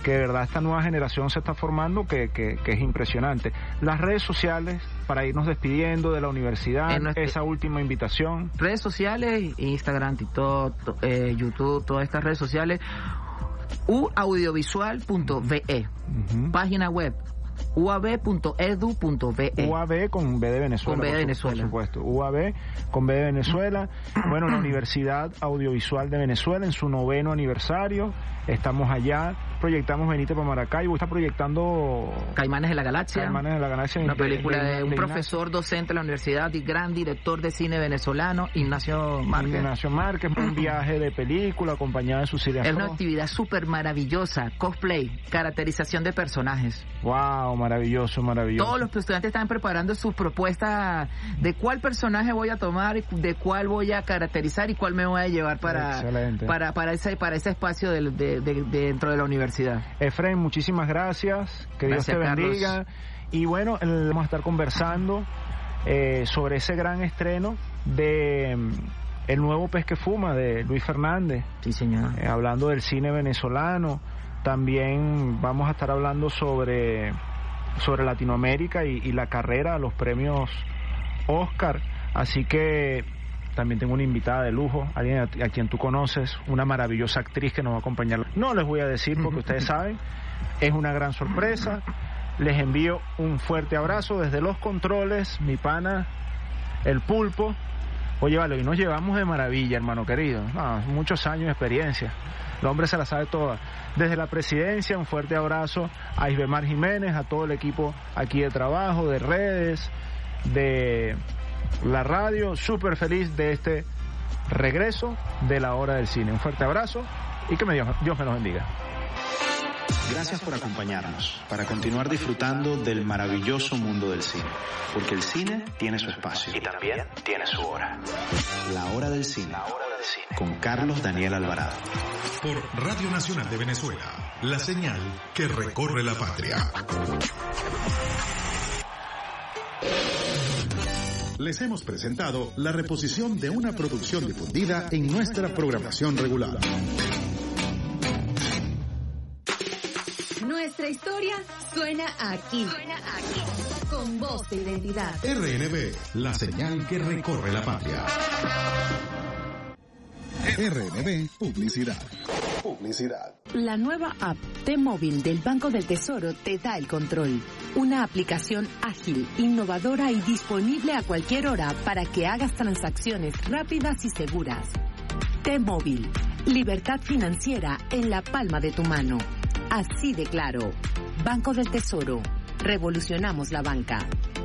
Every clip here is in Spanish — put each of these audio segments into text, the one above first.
que de verdad esta nueva generación se está formando, que es impresionante. Las redes sociales, para irnos despidiendo de la universidad, esa última invitación. Redes sociales, Instagram, TikTok, YouTube, todas estas redes sociales, uaudiovisual.ve, página web uab.edu.be. UAB con B de Venezuela. Con B de Venezuela. Por supuesto. UAB con B de Venezuela. Bueno, la Universidad Audiovisual de Venezuela en su 9º aniversario. Estamos allá. Proyectamos Benítez para Maracaibo. Está proyectando Caimanes de la Galaxia. Caimanes de la Galaxia. Una película de un profesor docente de la universidad y gran director de cine venezolano, Ignacio Márquez. Ignacio Márquez, un viaje de película acompañado de sus ideas. Es una actividad súper maravillosa. Cosplay, caracterización de personajes. Wow, maravilloso, maravilloso. Todos los estudiantes están preparando sus propuestas de cuál personaje voy a tomar, de cuál voy a caracterizar y cuál me voy a llevar para ese espacio dentro de la universidad. Efraín, muchísimas gracias, que Dios te bendiga. Carlos. Y bueno, vamos a estar conversando sobre ese gran estreno de El nuevo pez que fuma, de Luis Fernández. Sí, señor. Hablando del cine venezolano. También vamos a estar hablando sobre Latinoamérica y la carrera a los premios Oscar. Así que también tengo una invitada de lujo, alguien a quien tú conoces, una maravillosa actriz que nos va a acompañar. No les voy a decir porque ustedes saben, es una gran sorpresa. Les envío un fuerte abrazo desde los controles, mi pana, el Pulpo. Oye, vale, hoy nos llevamos de maravilla, hermano querido. Muchos años de experiencia. El hombre se la sabe toda. Desde la presidencia, un fuerte abrazo a Isbemar Jiménez, a todo el equipo aquí de trabajo, de redes, de la radio. Súper feliz de este regreso de la hora del cine. Un fuerte abrazo y que Dios me los bendiga. Gracias por acompañarnos para continuar disfrutando del maravilloso mundo del cine, porque el cine tiene su espacio y también tiene su hora. La hora del cine, con Carlos Daniel Alvarado. Por Radio Nacional de Venezuela, la señal que recorre la patria. Les hemos presentado la reposición de una producción difundida en nuestra programación regular. Nuestra historia suena aquí. Con voz de identidad. RNB, la señal que recorre la patria. RNB Publicidad. La nueva app T-Móvil del Banco del Tesoro te da el control. Una aplicación ágil, innovadora y disponible a cualquier hora para que hagas transacciones rápidas y seguras. T-Móvil, libertad financiera en la palma de tu mano. Así de claro. Banco del Tesoro. Revolucionamos la banca.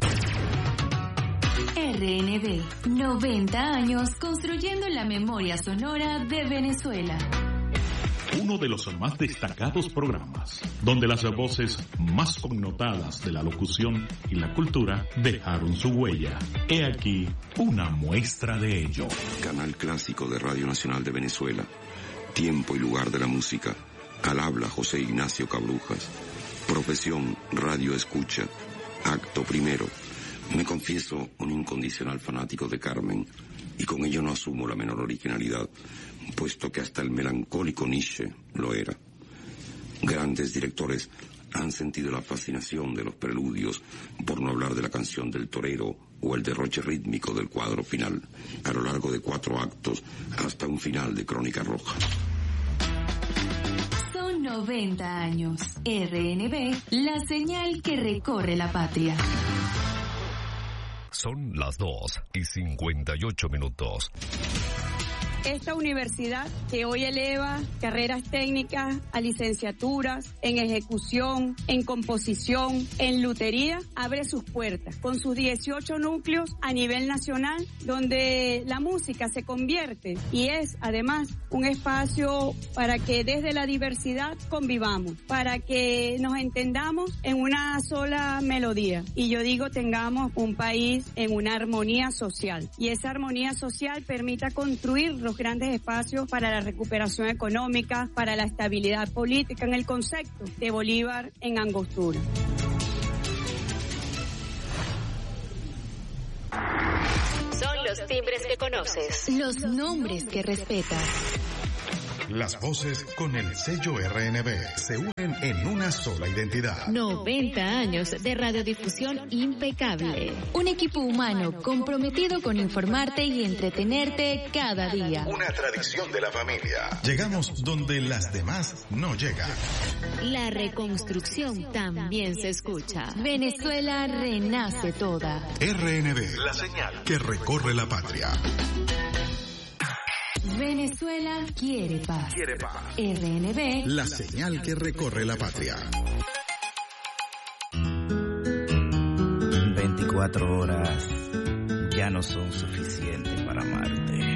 RNB, 90 años construyendo la memoria sonora de Venezuela. Uno de los más destacados programas, donde las voces más connotadas de la locución y la cultura dejaron su huella. He aquí una muestra de ello. Canal clásico de Radio Nacional de Venezuela. Tiempo y lugar de la música. Al habla José Ignacio Cabrujas. Profesión, radio escucha. Acto primero. Me confieso un incondicional fanático de Carmen, y con ello no asumo la menor originalidad, puesto que hasta el melancólico Nietzsche lo era. Grandes directores han sentido la fascinación de los preludios, por no hablar de la canción del torero o el derroche rítmico del cuadro final, a lo largo de 4 actos hasta un final de Crónica Roja. 90 años. RNB, la señal que recorre la patria. Son las 2:58. Esta universidad que hoy eleva carreras técnicas a licenciaturas en ejecución, en composición, en lutería, abre sus puertas con sus 18 núcleos a nivel nacional, donde la música se convierte y es además un espacio para que desde la diversidad convivamos, para que nos entendamos en una sola melodía. Y yo digo, tengamos un país en una armonía social, y esa armonía social permita construir los grandes espacios para la recuperación económica, para la estabilidad política, en el concepto de Bolívar en Angostura. Son los timbres que conoces, los nombres que respetas. Las voces con el sello RNB se unen en una sola identidad. 90 años de radiodifusión impecable. Un equipo humano comprometido con informarte y entretenerte cada día. Una tradición de la familia. Llegamos donde las demás no llegan. La reconstrucción también se escucha. Venezuela renace toda. RNB, la señal que recorre la patria. Venezuela quiere paz. Quiere paz. RNB, la señal que recorre la patria. 24 horas ya no son suficientes para amarte.